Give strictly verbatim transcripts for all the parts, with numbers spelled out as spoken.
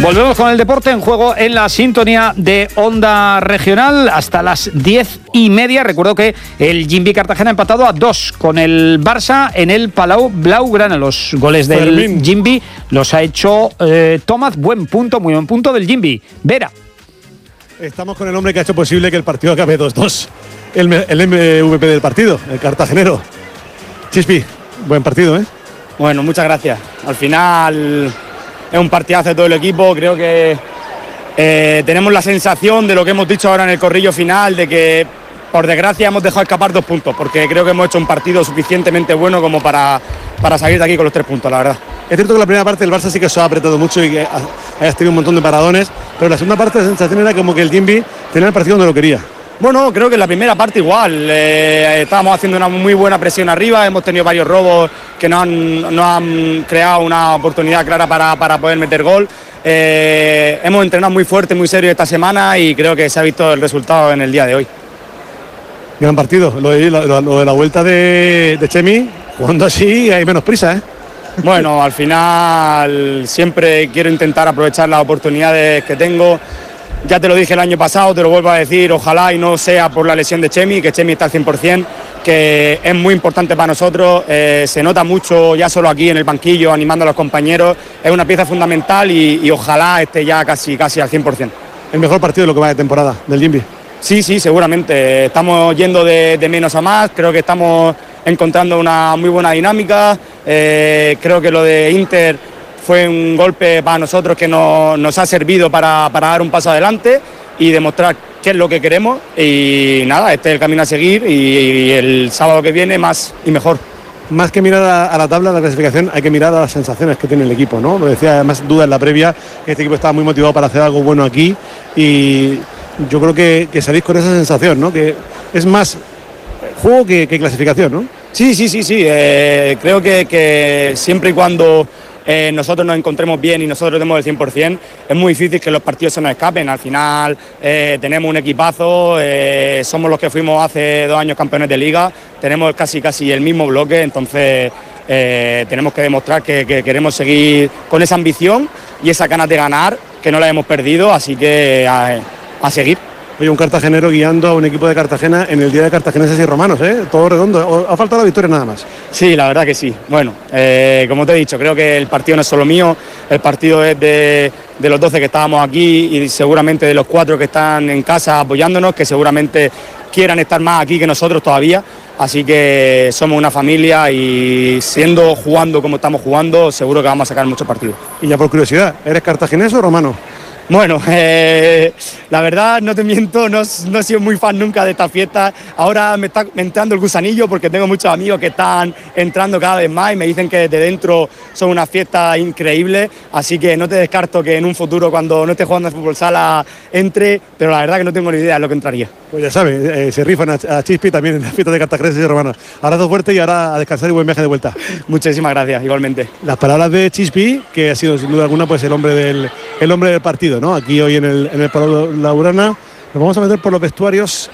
Volvemos con el deporte en juego en la sintonía de Onda Regional hasta las diez y media. Recuerdo que el Jimbi Cartagena ha empatado a dos con el Barça en el Palau Blaugrana. Los goles del Fermín. Jimbi los ha hecho eh, Tomás. Buen punto, muy buen punto del Jimbi. Vera. Estamos con el hombre que ha hecho posible que el partido acabe dos dos. El, el M V P del partido, el cartagenero. Chispi, buen partido, ¿eh? Bueno, muchas gracias. Al final es un partidazo de todo el equipo. Creo que eh, tenemos la sensación de lo que hemos dicho ahora en el corrillo final, de que por desgracia hemos dejado escapar dos puntos, porque creo que hemos hecho un partido suficientemente bueno como para, para salir de aquí con los tres puntos, la verdad. Es cierto que la primera parte el Barça sí que se ha apretado mucho y que hayas tenido un montón de paradones, pero la segunda parte la sensación era como que el Jimbi tenía el partido donde lo quería. Bueno, creo que en la primera parte igual, eh, estábamos haciendo una muy buena presión arriba, hemos tenido varios robos que nos han, nos han creado una oportunidad clara para, para poder meter gol. Eh, hemos entrenado muy fuerte, muy serio esta semana y creo que se ha visto el resultado en el día de hoy. Gran partido, lo de, lo, lo de la vuelta de, de Chemi, jugando así hay menos prisa, ¿eh? Bueno, al final siempre quiero intentar aprovechar las oportunidades que tengo. Ya te lo dije el año pasado, te lo vuelvo a decir, ojalá y no sea por la lesión de Chemi, que Chemi está al cien por ciento, que es muy importante para nosotros, eh, se nota mucho ya solo aquí en el banquillo, animando a los compañeros, es una pieza fundamental y, y ojalá esté ya casi, casi al cien por ciento. El mejor partido de lo que va de temporada del Jimbi. Sí, sí, seguramente, estamos yendo de, de menos a más, creo que estamos encontrando una muy buena dinámica, eh, creo que lo de Inter fue un golpe para nosotros que nos, nos ha servido para, para dar un paso adelante y demostrar qué es lo que queremos y nada, este es el camino a seguir y, y el sábado que viene más y mejor. Más que mirar a, a la tabla de la clasificación, hay que mirar a las sensaciones que tiene el equipo, ¿no? Lo decía además duda en la previa, que este equipo estaba muy motivado para hacer algo bueno aquí y yo creo que, que salís con esa sensación, ¿no? Que es más juego que, que clasificación, ¿no? Sí, sí, sí, sí, eh, creo que, que siempre y cuando Eh, nosotros nos encontremos bien y nosotros demos el cien por ciento, es muy difícil que los partidos se nos escapen. Al final eh, tenemos un equipazo, eh, somos los que fuimos hace dos años campeones de liga, tenemos casi casi el mismo bloque, entonces eh, tenemos que demostrar que, que queremos seguir con esa ambición y esa ganas de ganar, que no la hemos perdido, así que a, a seguir. Oye, un cartagenero guiando a un equipo de Cartagena en el día de cartagineses y romanos, ¿eh? Todo redondo. Ha faltado la victoria nada más. Sí, la verdad que sí. Bueno, eh, como te he dicho, creo que el partido no es solo mío, el partido es de, de los doce que estábamos aquí y seguramente de los cuatro que están en casa apoyándonos, que seguramente quieran estar más aquí que nosotros todavía. Así que somos una familia y siendo jugando como estamos jugando, seguro que vamos a sacar muchos partidos. Y ya por curiosidad, ¿eres cartaginés o romano? Bueno, eh, la verdad, no te miento, no, no he sido muy fan nunca de esta fiesta. Ahora me está entrando el gusanillo porque tengo muchos amigos que están entrando cada vez más y me dicen que desde dentro son una fiesta increíble. Así que no te descarto que en un futuro, cuando no esté jugando en fútbol sala, entre, pero la verdad que no tengo ni idea de lo que entraría. Pues ya sabes, eh, se rifan a, a Chispi también en la fiesta de cartagineses y romanos. Abrazo fuerte y ahora a descansar y buen viaje de vuelta. Muchísimas gracias, igualmente. Las palabras de Chispi, que ha sido sin duda alguna pues el hombre del, el hombre del partido, ¿no? Aquí hoy en el, en el Palau Blaugrana. Nos vamos a meter por los vestuarios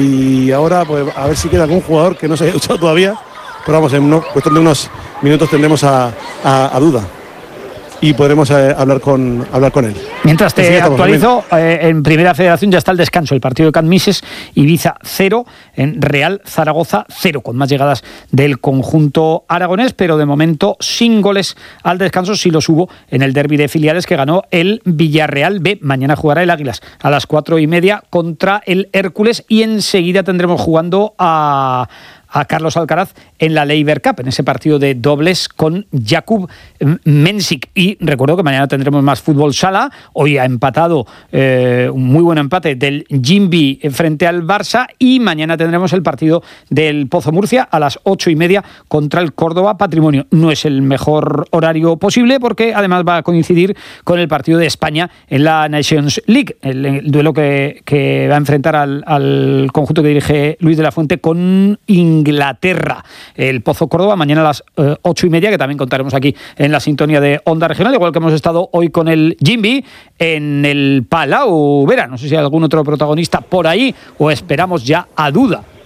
y ahora pues a ver si queda algún jugador que no se haya duchado todavía, pero vamos, en no, cuestión de unos minutos tendremos a, a, a duda y podremos eh, hablar con hablar con él. Mientras te sí, actualizo, eh, en Primera Federación ya está el descanso, el partido de Can Mises, Ibiza cero, en Real Zaragoza cero, con más llegadas del conjunto aragonés, pero de momento sin goles al descanso. Sí los hubo en el derbi de filiales que ganó el Villarreal B. Mañana jugará el Águilas a las cuatro y media contra el Hércules y enseguida tendremos jugando a... a Carlos Alcaraz en la Leiber Cup, en ese partido de dobles con Jakub Mensik. Y recuerdo que mañana tendremos más fútbol sala. Hoy ha empatado eh, un muy buen empate del Jimbi frente al Barça y mañana tendremos el partido del Pozo Murcia a las ocho y media contra el Córdoba Patrimonio. No es el mejor horario posible porque además va a coincidir con el partido de España en la Nations League, el, el duelo que, que va a enfrentar al, al conjunto que dirige Luis de la Fuente con Inglaterra. El Pozo Córdoba mañana a las eh, ocho y media, que también contaremos aquí en la sintonía de Onda Regional, igual que hemos estado hoy con el Jimbi en el Palau Vera. No sé si hay algún otro protagonista por ahí o esperamos ya a duda.